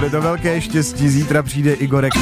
Bude to velké štěstí, zítra přijde Igorek.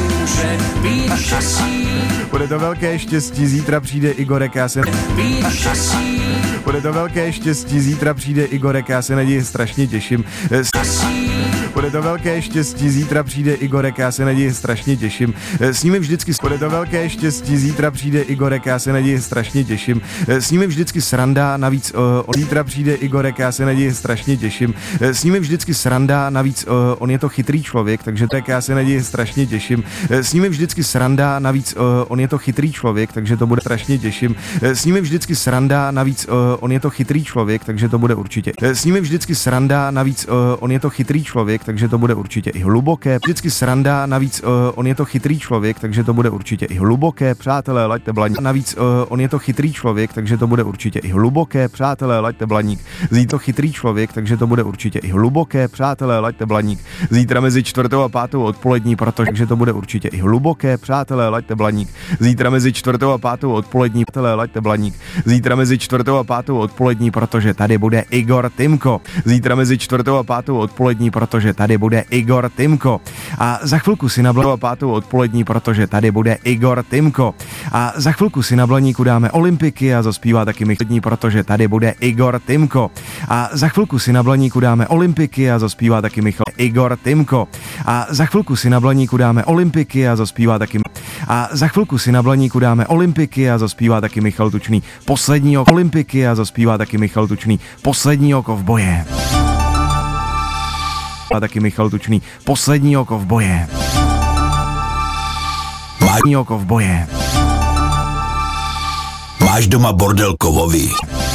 Bude to velké štěstí, zítra přijde Igorek, já se... Bude to velké štěstí, zítra přijde Igorek, já se na něj strašně těším. Bude to velké štěstí, zítra přijde Igorek, já se na něj strašně těším. S ním vždycky... Bude to velké štěstí, zítra přijde Igorek, já se na něj strašně těším. S ním vždycky sranda, navíc zítra přijde Igorek, já se na něj strašně těším. S ním vždycky sranda, navíc on je to chytrý člověk, takže tak já se na něj strašně těším. S ním vždycky sranda, navíc on je to chytrý člověk, takže to bude strašně těším. S ním vždycky sranda, navíc on je to chytrý člověk, takže to bude určitě. S ním vždycky sranda, navíc on je to chytrý člověk, takže to bude určitě i hluboké. Vždycky sranda, navíc on je to chytrý člověk, takže to bude určitě i hluboké. Přátelé, laďte blaník. Navíc on je to chytrý člověk, takže to bude určitě i hluboké. Přátelé, laďte blaník. Zítra to chytrý člověk, takže to bude určitě i hluboké. Přátelé, laďte blaník. Zítra mezi 4. a 5. odpolední, protože to bude určitě i hluboké. Přátelé, laďte blaník. Zítra mezi 4. a 5. odpolední, přátelé, laďte blaník. Zítra mezi 4. a 5. odpolední, protože tady bude Igor Timko. Zítra mezi 4. a 5. odpolední, protože tady bude Igor Timko. A za chvilku si na 5. odpolední, protože tady bude Igor Timko. A za chvilku si na Blaníku dáme Olympiky a zaspívá taky Michal, protože tady bude Igor Timko. A za chvilku si na Blaníku dáme Olympiky a zaspívá taky Michal Igor Timko. A za chvilku si na Blaníku dáme Olympiky a zaspívá taky A za chvilku si na Blaníku dáme Olympiky a zaspívá taky Michal Tučný. Poslední Olympiky a zaspívá taky Michal Tučný. Posledního kovboje. A taky Michal Tučný. Posledního kovboje. Posledního kovboje. Máš doma bordel kovový.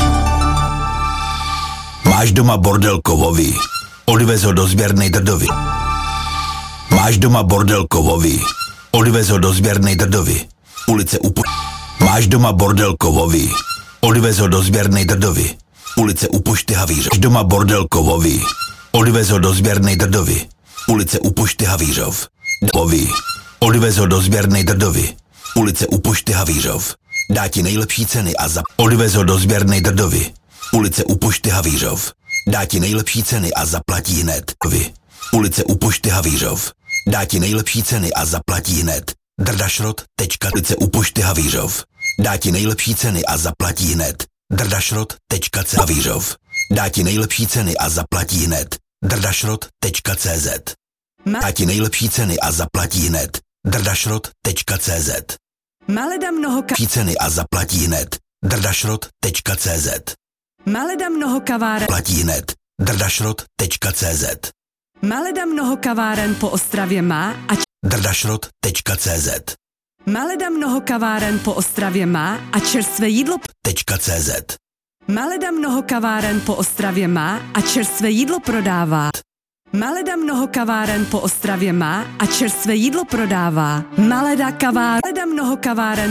Máš doma bordel kovový. Odvez ho do sběrnej Drdovy. Máš doma bordel kovový. Odvez ho do sběrnej Drdovy. Ulice Máš doma bordel kovový. Odvez ho do sběrnej Drdovy. Ulice u pošty Havířov. Máš doma bordel kovový. Odvez ho do sběrnej Drdovy. Ulice u pošty Havířov. Odvez ho do sběrnej Drdovy. Ulice u pošty Havířov. Dá ti nejlepší ceny a Odvez ho do sběrnej Drdovy. Ulice u pošty Havířov. Dá ti nejlepší ceny a zaplatí hned. Ulice u pošty Havířov. Dá ti nejlepší ceny a zaplatí hned. Drdašrot.cz. Ulice u pošty Havířov. Dá ti nejlepší ceny a zaplatí hned. Drdašrot.cz. Havířov. Dá ti nejlepší ceny a zaplatí hned. Drdašrot.cz. Dá ti nejlepší ceny a zaplatí hned. Drdašrot.cz. Maleda mnoho ceny a zaplatí hned. Drdašrot.cz. Maleda mnoho kaváren Platí hned. Drdašrot.cz. Maleda mnoho kaváren po Ostravě má a Drdašrot.cz. Maleda mnoho kaváren po Ostravě má a čerstvé jídlo .cz. Maleda mnoho kaváren po Ostravě má a čerstvé jídlo prodává. Maleda mnoho kaváren po Ostravě má a čerstvé jídlo prodává. Maleda mnoho kaváren